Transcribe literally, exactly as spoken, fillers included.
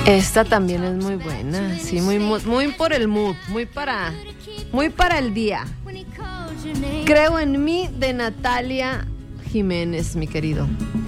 Esta también es muy buena, sí, muy, muy, muy por el mood, muy para, muy para el día. Creo en mí, de Natalia Jiménez, mi querido.